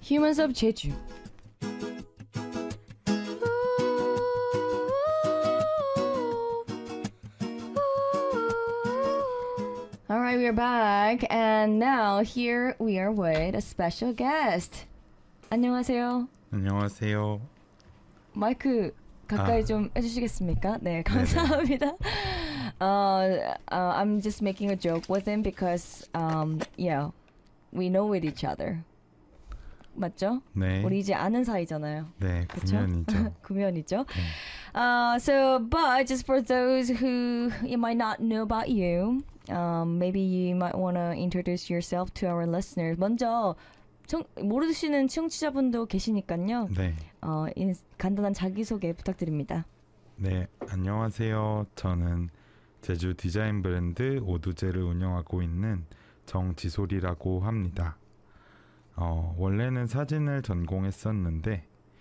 Humans of Jeju. All right, we're back, and now here we are with a special guest. 안녕하세요. 안녕하세요. 마이크 가까이 좀 해주시겠습니까? 네, 감사합니다. I'm just making a joke with him because, yeah, we know with each other. 맞죠? 네. 우리 이제 아는 사이잖아요. 네, 그쵸? 구면이죠. 구면이죠. 네. But just for those who you might not know about you, maybe you might want to introduce yourself to our listeners. 먼저 모르시는 청취자분도 계시니까요. 네. 간단한 자기소개 부탁드립니다. 네, 안녕하세요. 저는 제주 디자인 브랜드 오두제를 운영하고 있는 정지솔이라고 합니다. 원래는 사진을 전공했었는데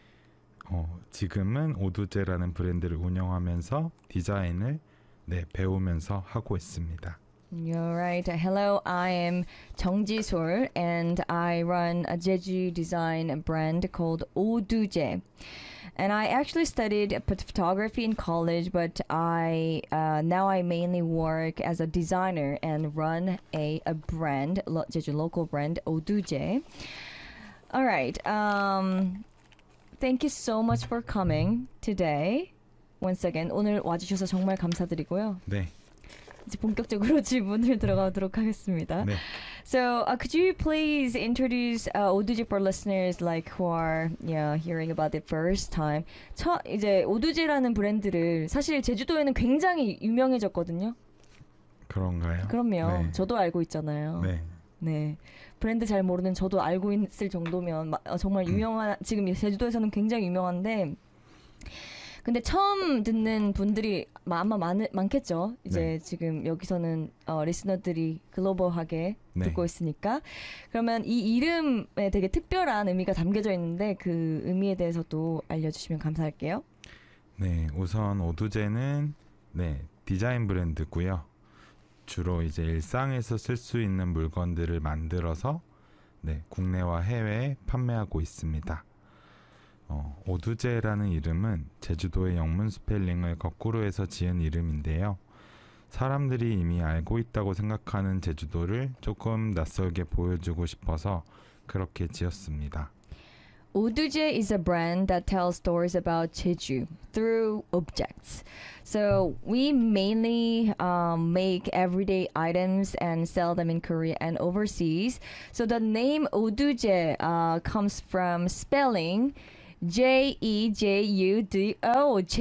지금은 오두제라는 브랜드를 운영하면서 디자인을 배우면서 하고 있습니다. You're right. Hello, I am Jung Ji-sol and I run a Jeju design brand called Oduje. And I actually studied photography in college, but now I mainly work as a designer and run a brand, Jeju local brand, Oduje. All right. Thank you so much for coming today. Once again, 오늘 와주셔서 정말 감사드리고요. 네. 이제 본격적으로 질문을 들어가도록 하겠습니다. 네. So, could you please introduce 오두제 for listeners like who are hearing about it first time? 이제 오두제라는 브랜드를 사실 제주도에는 굉장히 유명해졌거든요. 그런가요? 그럼요. 네. 저도 알고 있잖아요. 네. 네. 브랜드 잘 모르는 저도 알고 있을 정도면 정말 유명한 지금 제주도에서는 굉장히 유명한데 근데 처음 듣는 분들이 아마 많겠죠. 이제 네. 지금 여기서는 리스너들이 글로벌하게 네. 듣고 있으니까. 그러면 이 이름에 되게 특별한 의미가 담겨져 있는데 그 의미에 대해서도 알려주시면 감사할게요. 네, 우선 오두제는 디자인 브랜드고요. 주로 이제 일상에서 쓸 수 있는 물건들을 만들어서 국내와 해외에 판매하고 있습니다. 오두제라는 이름은 제주도의 영문 스펠링을 거꾸로 해서 지은 이름인데요. 사람들이 이미 알고 있다고 생각하는 제주도를 조금 낯설게 보여주고 싶어서 그렇게 지었습니다. Oduje is a brand that tells stories about Jeju through objects. So we mainly make everyday items and sell them in Korea and overseas. So the name Oduje comes from spelling Jejudo,